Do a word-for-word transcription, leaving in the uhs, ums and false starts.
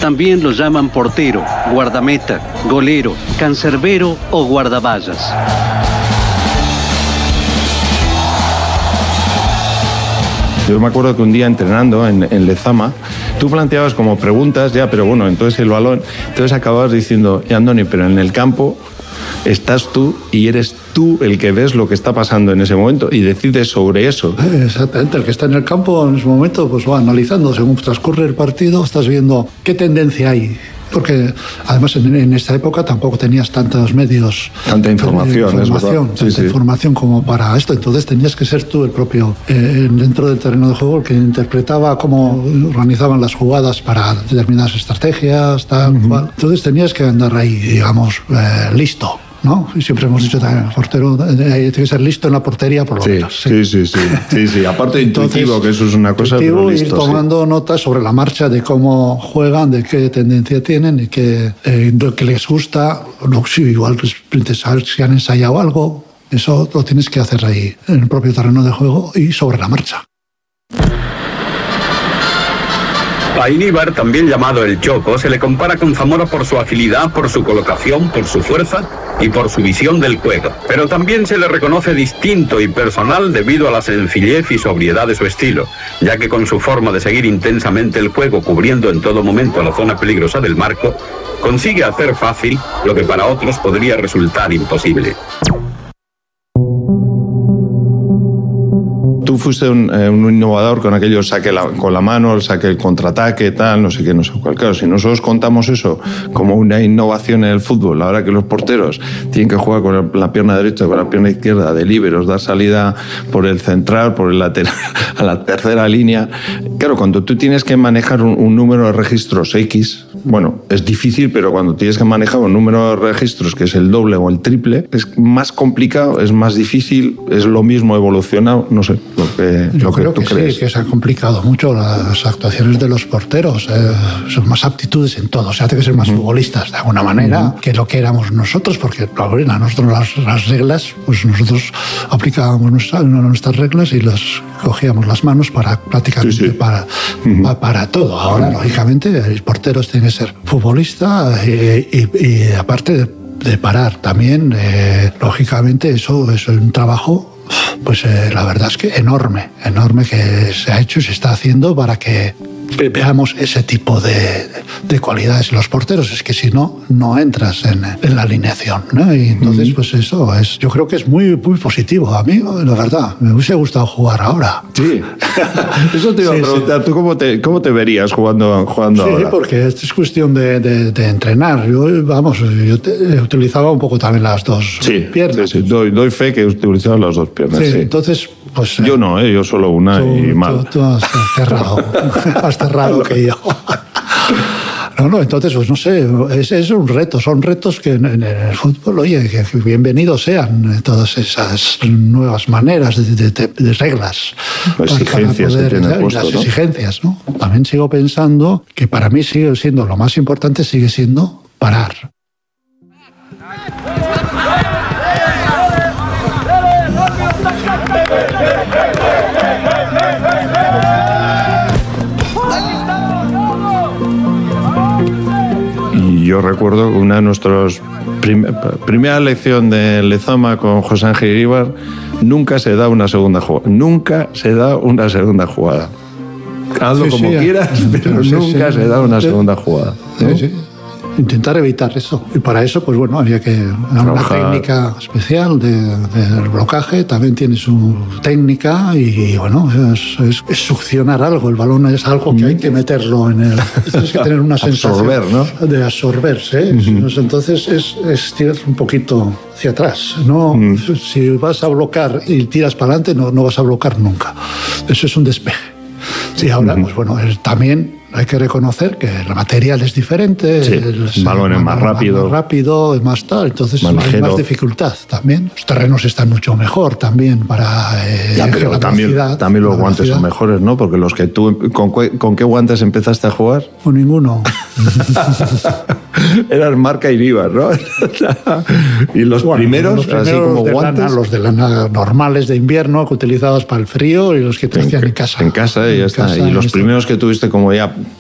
También los llaman portero, guardameta, golero, cancerbero o guardaballas. Yo me acuerdo que un día entrenando en, en Lezama, tú planteabas como preguntas, ya, pero bueno, entonces el balón, entonces acababas diciendo, ya Andoni, pero en el campo estás tú y eres tú el que ves lo que está pasando en ese momento y decides sobre eso. Exactamente, el que está en el campo en ese momento pues va analizando, según transcurre el partido, estás viendo qué tendencia hay. Porque además en, en esta época tampoco tenías tantos medios, tanta información, eh, información, es verdad. tanta sí, sí. información como para esto. Entonces tenías que ser tú el propio eh, dentro del terreno de juego el que interpretaba cómo organizaban las jugadas para determinadas estrategias, tal uh-huh. cual. Entonces tenías que andar ahí, digamos, eh, listo. ¿No? Y siempre hemos dicho también, el portero tiene que ser listo en la portería por lo sí, menos. Sí, sí, sí, sí, sí. Aparte de intuitivo, que eso es una cosa, pero listo, ir tomando sí. notas sobre la marcha de cómo juegan, de qué tendencia tienen y qué, eh, lo que les gusta. No, sí, igual saber si han ensayado algo, eso lo tienes que hacer ahí, en el propio terreno de juego y sobre la marcha. A Iríbar, también llamado el Choco, se le compara con Zamora por su agilidad, por su colocación, por su fuerza y por su visión del juego. Pero también se le reconoce distinto y personal debido a la sencillez y sobriedad de su estilo, ya que con su forma de seguir intensamente el juego, cubriendo en todo momento la zona peligrosa del marco, consigue hacer fácil lo que para otros podría resultar imposible. Tú fuiste un, eh, un innovador con aquello, saque la, con la mano, saque el contraataque, tal, no sé qué, no sé cuál. Claro, si nosotros contamos eso como una innovación en el fútbol, ahora que los porteros tienen que jugar con la pierna derecha, con la pierna izquierda, de líberos, dar salida por el central, por el lateral, a la tercera línea. Claro, cuando tú tienes que manejar un, un número de registros X, bueno, es difícil, pero cuando tienes que manejar un número de registros que es el doble o el triple, es más complicado, es más difícil, es lo mismo evolucionado, no sé. Lo que, Yo lo que creo tú que crees. sí, que se han complicado mucho las actuaciones de los porteros. Eh, son más aptitudes en todo. O sea, hay que ser más uh-huh. futbolistas de alguna manera uh-huh. que lo que éramos nosotros, porque a nosotros las, las reglas, pues nosotros aplicábamos nuestra, nuestras reglas y las cogíamos las manos para prácticamente sí, sí. Para, uh-huh. para, para todo. Ahora, uh-huh. lógicamente, el portero tiene que ser futbolista y, y, y aparte de, de parar también, eh, lógicamente, eso es un trabajo. Pues eh, la verdad es que enorme, enorme que se ha hecho y se está haciendo para que veamos ese tipo de, de cualidades en los porteros. Es que si no, no entras en, en la alineación, ¿no? Y entonces, mm. pues eso es, yo creo que es muy, muy positivo. A mí, la verdad, me hubiese gustado jugar ahora. Sí, eso te iba sí, a preguntar. Sí. ¿Tú cómo te, cómo te verías jugando, jugando sí, ahora? Sí, porque esto es cuestión de, de, de entrenar. Yo, vamos, yo te, utilizaba un poco también las dos sí, piernas. Sí, sí. Doy, doy fe que utilizaba las dos piernas. Sí, sí. Entonces, pues... Yo no, ¿eh? Yo solo una tú, y mal. Tú, tú has cerrado, has cerrado que yo. No, no, entonces, pues no sé, es, es un reto, son retos que en, en el fútbol, oye, que bienvenidos sean todas esas nuevas maneras de, de, de reglas. Las exigencias para poder, que tiene puesto, las ¿no? exigencias, ¿no? También sigo pensando que para mí sigue siendo, lo más importante sigue siendo parar. Yo recuerdo una de nuestras prim primera lección de Lezama con José Ángel Iríbar, nunca se da una segunda jugada. Nunca se da una segunda jugada. Hazlo sí, como sí, quieras, pero sí, nunca sí. se da una sí. segunda jugada, ¿no? Sí, sí. Intentar evitar eso. Y para eso, pues bueno, había que dar una técnica especial de, de blocaje, también tiene su técnica y bueno, es, es, es succionar algo. El balón es algo que hay que meterlo en el... Tienes que tener una sensación absorber, ¿no? de absorberse. ¿eh? Uh-huh. Entonces es, es tirar un poquito hacia atrás. No, uh-huh. Si vas a blocar y tiras para adelante, no, no vas a blocar nunca. Eso es un despeje. Sí, ahora, uh-huh. pues bueno, también hay que reconocer que el material es diferente, sí, el, el balón es más rápido, más rápido, es más tal, entonces más hay más dificultad también. Los terrenos están mucho mejor también para eh, ya, pero la también, también los guantes velocidad. Son mejores, ¿no? Porque los que tú ¿con, con qué guantes empezaste a jugar? Con ninguno. Eran marca Iríbar, ¿no? Y los bueno, primeros, los primeros así como de guantes, lana, los de lana normales de invierno que utilizabas para el frío y los que te hacían en casa. En casa y ya en está. Casa, y los está. primeros que tuviste como ya